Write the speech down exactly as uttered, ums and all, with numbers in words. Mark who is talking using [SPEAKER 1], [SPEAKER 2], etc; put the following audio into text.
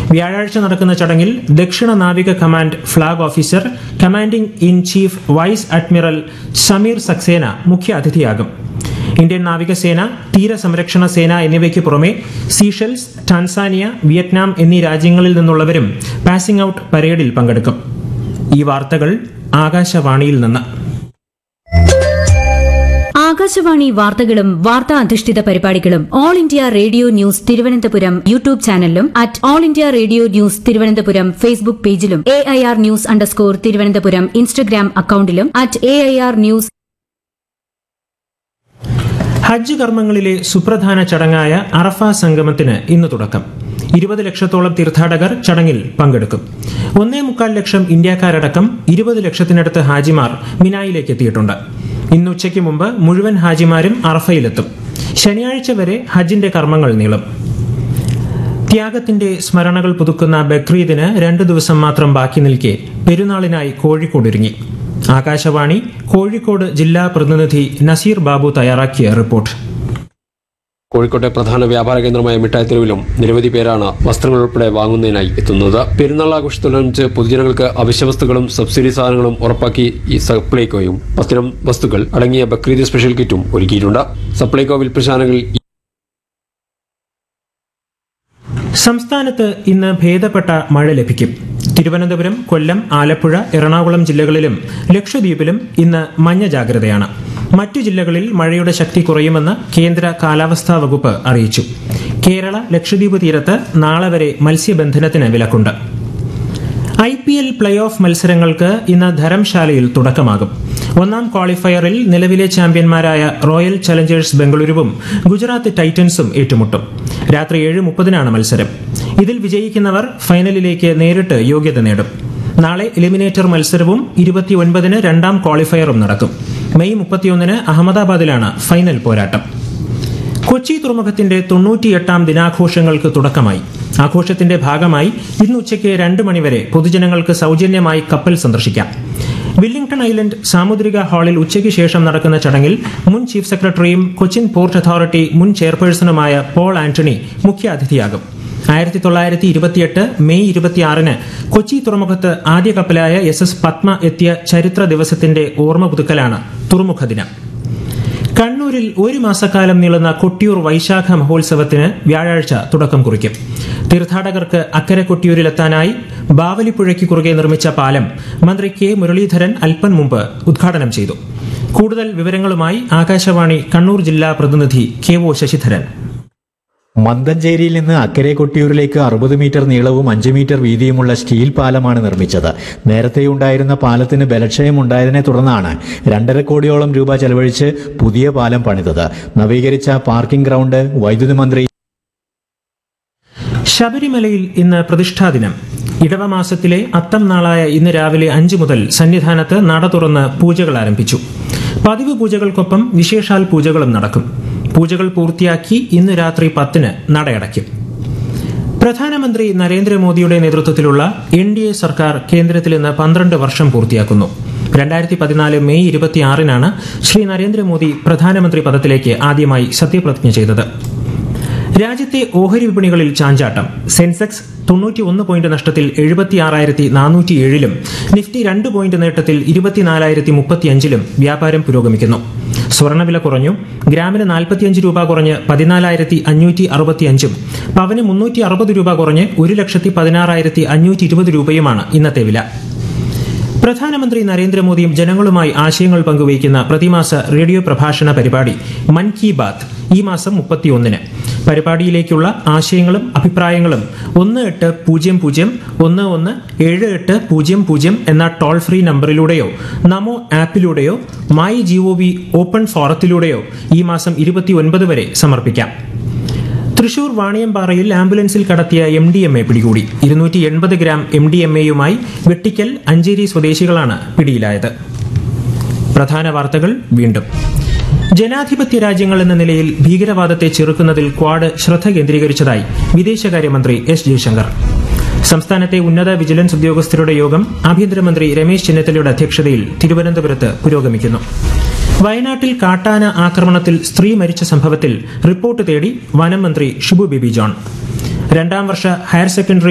[SPEAKER 1] വ്യാഴാഴ്ച നടക്കുന്ന ചടങ്ങിൽ ദക്ഷിണ നാവിക command flag officer commanding in chief vice admiral Sameer Saxena മുഖ്യ അതിഥിയാകും. ഇന്ത്യൻ നാവികസേന, തീരസംരക്ഷണ സേന എന്നിവയ്ക്ക് പുറമെ സീഷെൽസ്, ടാൻസാനിയ, വിയറ്റ്നാം എന്നീ രാജ്യങ്ങളിൽ നിന്നുള്ളവരും പാസിംഗ് ഔട്ട് പരേഡിൽ പങ്കെടുക്കും. ഈ വാർത്തകൾ ആകാശവാണിയിൽ നിന്ന്.
[SPEAKER 2] ആകാശവാണി വാർത്തകളും വാർത്താ അധിഷ്ഠിത പരിപാടികളും all India radio news Thiruvananthapuram YouTube ചാനലിലും at all India radio news Thiruvananthapuram Facebook പേജിലും A I R news underscore Thiruvananthapuram Instagram അക്കൌണ്ടിലും at A I R news.
[SPEAKER 1] ഹജ്ജ് കർമ്മങ്ങളിലെ സുപ്രധാന ചടങ്ങായ അറഫ സംഗമത്തിന് ഇന്ന് തുടക്കം. ഇരുപത് ലക്ഷത്തോളം തീർത്ഥാടകർ ചടങ്ങിൽ പങ്കെടുക്കും. ഒന്നേ മുക്കാൽ ലക്ഷം ഇന്ത്യക്കാരടക്കം ഇരുപത് ലക്ഷത്തിനടുത്ത് ഹാജിമാർ മിനായിലേക്ക് എത്തിയിട്ടുണ്ട്. ഇന്ന് ഉച്ചയ്ക്ക് മുമ്പ് മുഴുവൻ ഹാജിമാരും അറഫയിലെത്തും. ശനിയാഴ്ച വരെ ഹജ്ജിന്റെ കർമ്മങ്ങൾ നീളും. ത്യാഗത്തിന്റെ സ്മരണകൾ പുതുക്കുന്ന ബക്രീദിന് രണ്ടു ദിവസം മാത്രം ബാക്കി നിൽക്കെ പെരുന്നാളിനായി കോഴിക്കോടൊരുങ്ങി. ആകാശവാണി കോഴിക്കോട് ജില്ലാ പ്രതിനിധി നസീർ ബാബു തയ്യാറാക്കിയ റിപ്പോർട്ട്.
[SPEAKER 3] കോഴിക്കോട്ടെ പ്രധാന വ്യാപാര കേന്ദ്രമായ മിഠായിത്തെരുവിലും നിരവധി പേരാണ് വസ്ത്രങ്ങൾ ഉൾപ്പെടെ വാങ്ങുന്നതിനായി എത്തുന്നത്. പെരുന്നാൾ ആഘോഷത്തോടനുബന്ധിച്ച് പൊതുജനങ്ങൾക്ക് അവശ്യവസ്തുക്കളും സബ്സിഡി സാധനങ്ങളും ഉറപ്പാക്കി ഈ സപ്ലൈകോയും പത്തിനം വസ്തുക്കൾ അടങ്ങിയ ബക്രീദ് സ്പെഷ്യൽ കിറ്റും ഒരുക്കിയിട്ടുണ്ട്. സപ്ലൈകോ വിൽപ്പനശാലകളിൽ
[SPEAKER 1] സംസ്ഥാനത്ത് ഇന്ന് ഭേദപ്പെട്ട മഴ ലഭിക്കും. തിരുവനന്തപുരം, കൊല്ലം, ആലപ്പുഴ, എറണാകുളം ജില്ലകളിലും ലക്ഷദ്വീപിലും ഇന്ന് മഞ്ഞ ജാഗ്രതയാണ്. മറ്റു ജില്ലകളിൽ മഴയുടെ ശക്തി കുറയുമെന്ന് കേന്ദ്ര കാലാവസ്ഥാ വകുപ്പ് അറിയിച്ചു. കേരള, ലക്ഷദ്വീപ് തീരത്ത് നാളെ വരെ മത്സ്യബന്ധനത്തിന് വിലക്കുണ്ട്. I P L play off മത്സരങ്ങൾക്ക് ഇന്ന് ധരംശാലയിൽ തുടക്കമാകും. ഒന്നാം ക്വാളിഫയറിൽ നിലവിലെ ചാമ്പ്യന്മാരായ റോയൽ ചലഞ്ചേഴ്സ് ബംഗളൂരുവും ഗുജറാത്ത് ടൈറ്റൻസും ഏറ്റുമുട്ടും. രാത്രി ഏഴ് മുപ്പതിനാണ് മത്സരം. ഇതിൽ വിജയിക്കുന്നവർ ഫൈനലിലേക്ക് നേരിട്ട് യോഗ്യത നേടും. നാളെ എലിമിനേറ്റർ മത്സരവും ഇരുപത്തിയൊൻപതിന് രണ്ടാം ക്വാളിഫയറും നടക്കും. മെയ് മുപ്പത്തിയൊന്നിന് അഹമ്മദാബാദിലാണ് ഫൈനൽ പോരാട്ടം. കൊച്ചി തുറമുഖത്തിന്റെ തൊണ്ണൂറ്റിയെട്ടാം ദിനാഘോഷങ്ങൾക്ക് തുടക്കമായി. ആഘോഷത്തിന്റെ ഭാഗമായി ഇന്ന് ഉച്ചയ്ക്ക് രണ്ട് മണിവരെ പൊതുജനങ്ങൾക്ക് സൌജന്യമായി കപ്പൽ സന്ദർശിക്കാം. വില്ലിംഗ്ടൺ ഐലൻഡ് സാമുദ്രിക ഹാളിൽ ഉച്ചയ്ക്ക് ശേഷം നടക്കുന്ന ചടങ്ങിൽ മുൻ ചീഫ് സെക്രട്ടറിയും കൊച്ചിൻ പോർട്ട് അതോറിറ്റി മുൻ ചെയർപേഴ്സണുമായ പോൾ ആന്റണി മുഖ്യാതിഥിയാകും. ആയിരത്തി തൊള്ളായിരത്തി ഇരുപത്തിയെട്ട് മെയ് ഇരുപത്തിയാറിന് കൊച്ചി തുറമുഖത്ത് ആദ്യ കപ്പലായ എസ് എസ് പത്മ എത്തിയ ചരിത്ര ദിവസത്തിന്റെ ഓർമ്മ പുതുക്കലാണ് തുറമുഖ ദിനം. കണ്ണൂരിൽ ഒരു മാസക്കാലം നീളുന്ന കൊട്ടിയൂർ വൈശാഖ മഹോത്സവത്തിന് വ്യാഴാഴ്ച തുടക്കം കുറിക്കും. തീർത്ഥാടകർക്ക് അക്കരെ കൊട്ടിയൂരിലെത്താനായി ബാവലിപ്പുഴയ്ക്ക് കുറുകെ നിർമ്മിച്ച പാലം മന്ത്രി കെ മുരളീധരൻ അല്പം മുമ്പ് ഉദ്ഘാടനം ചെയ്തു. കൂടുതൽ വിവരങ്ങളുമായി ആകാശവാണി കണ്ണൂർ ജില്ലാ പ്രതിനിധി കെ ഒ ശശിധരൻ.
[SPEAKER 4] മന്തഞ്ചേരിയിൽ നിന്ന് അക്കരെ കൊട്ടിയൂരിലേക്ക് അറുപത് മീറ്റർ നീളവും അഞ്ച് മീറ്റർ വീതിയുമുള്ള സ്റ്റീൽ പാലമാണ് നിർമ്മിച്ചത്. നേരത്തെയുണ്ടായിരുന്ന പാലത്തിന് ബലക്ഷയം ഉണ്ടായതിനെ തുടർന്നാണ് രണ്ടര കോടിയോളം രൂപ ചെലവഴിച്ച് പുതിയ പാലം പണിതത്. നവീകരിച്ച പാർക്കിംഗ് ഗ്രൗണ്ട് വൈദ്യുതി മന്ത്രി.
[SPEAKER 1] ശബരിമലയിൽ ഇന്ന് പ്രതിഷ്ഠാദിനം. ഇടവമാസത്തിലെ അത്തം നാളായ ഇന്ന് രാവിലെ അഞ്ചു മുതൽ സന്നിധാനത്ത് നട തുറന്ന് പൂജകൾ ആരംഭിച്ചു. പതിവ് പൂജകൾക്കൊപ്പം വിശേഷാൽ പൂജകളും നടക്കും. പൂജകൾ പൂർത്തിയാക്കി ഇന്ന് രാത്രി പത്തിന് നടയടയ്ക്കും. പ്രധാനമന്ത്രി നരേന്ദ്രമോദിയുടെ നേതൃത്വത്തിലുള്ള എൻ ഡി എ സർക്കാർ കേന്ദ്രത്തിൽ ഇന്ന് പന്ത്രണ്ട് വർഷം പൂർത്തിയാക്കുന്നു. രണ്ടായിരത്തി പതിനാല് മെയ് ഇരുപത്തിയാറിനാണ് ശ്രീ നരേന്ദ്രമോദി പ്രധാനമന്ത്രി പദത്തിലേക്ക് ആദ്യമായി സത്യപ്രതിജ്ഞ ചെയ്തത്. രാജ്യത്തെ ഓഹരി വിപണികളിൽ ചാഞ്ചാട്ടം. സെൻസെക്സ് തൊണ്ണൂറ്റി ഒന്ന് പോയിന്റ് നഷ്ടത്തിൽ എഴുപത്തിയാറായിരത്തി നാനൂറ്റി ഏഴിലും നിഫ്റ്റി രണ്ട് പോയിന്റ് നേട്ടത്തിൽ ഇരുപത്തിനാലായിരത്തി മുപ്പത്തിയഞ്ചിലും വ്യാപാരം പുരോഗമിക്കുന്നു. സ്വർണ്ണവില കുറഞ്ഞു. ഗ്രാമിന് നാൽപ്പത്തിയഞ്ച് രൂപ കുറഞ്ഞ് പതിനാലായിരത്തി അഞ്ഞൂറ്റി അറുപത്തിയഞ്ചും പവന് മുന്നൂറ്റി അറുപത് രൂപ കുറഞ്ഞ് ഒരു ലക്ഷത്തി പതിനാറായിരത്തി അഞ്ഞൂറ്റി ഇരുപത് രൂപയുമാണ് ഇന്നത്തെ വില. പ്രധാനമന്ത്രി നരേന്ദ്രമോദിയും ജനങ്ങളുമായി ആശയങ്ങൾ പങ്കുവയ്ക്കുന്ന പ്രതിമാസ റേഡിയോ പ്രഭാഷണ പരിപാടി മൻ കി ബാത്ത് ഈ മാസം മുപ്പത്തിയൊന്നിന്. പരിപാടിയിലേക്കുള്ള ആശയങ്ങളും അഭിപ്രായങ്ങളും ഒന്ന് എട്ട് പൂജ്യം പൂജ്യം ഒന്ന് ഒന്ന് ഏഴ് എട്ട് പൂജ്യം പൂജ്യം എന്ന toll free നമ്പറിലൂടെയോ Namo ആപ്പിലൂടെയോ my G O V open ഫോറത്തിലൂടെയോ ഈ മാസം ഇരുപത്തിയൊൻപത് വരെ സമർപ്പിക്കാം. തൃശൂർ വാണിയമ്പാറയിൽ ആംബുലൻസിൽ കടത്തിയ എം ഡി എം എ പിടികൂടി. ഇരുന്നൂറ്റി എൺപത് ഗ്രാം എം ഡി എം എയുമായി വെട്ടിക്കൽ, അഞ്ചേരി സ്വദേശികളാണ് പിടിയിലായത്. പ്രധാന വാർത്തകൾ വീണ്ടും. ജനാധിപത്യ രാജ്യങ്ങൾ എന്ന നിലയിൽ ഭീകരവാദത്തെ ചെറുക്കുന്നതിൽ ക്വാഡ് ശ്രദ്ധ കേന്ദ്രീകരിച്ചതായി വിദേശകാര്യമന്ത്രി എസ് ജയശങ്കർ. സംസ്ഥാനത്തെ ഉന്നത വിജിലൻസ് ഉദ്യോഗസ്ഥരുടെ യോഗം ആഭ്യന്തരമന്ത്രി രമേശ് ചെന്നിത്തലയുടെ അധ്യക്ഷതയിൽ തിരുവനന്തപുരത്ത് പുരോഗമിക്കുന്നു. വയനാട്ടിൽ കാട്ടാന ആക്രമണത്തിൽ സ്ത്രീ മരിച്ച സംഭവത്തിൽ റിപ്പോർട്ട് തേടി വനം മന്ത്രി ഷിബു ബേബി ജോൺ. രണ്ടാം വർഷ ഹയർ സെക്കൻഡറി